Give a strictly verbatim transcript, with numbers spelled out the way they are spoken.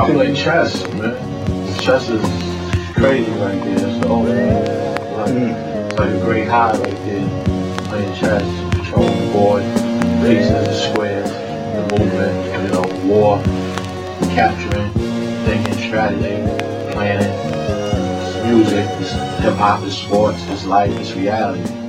I play chess, man. Chess is crazy right there. It's the ultimate. Like, Mm. it's like a great high right there. Playing chess, controlling the board, pieces, squares, the movement, you know, war, capturing, thinking, strategy, planning. It's music, it's hip hop, it's sports, it's life, it's reality.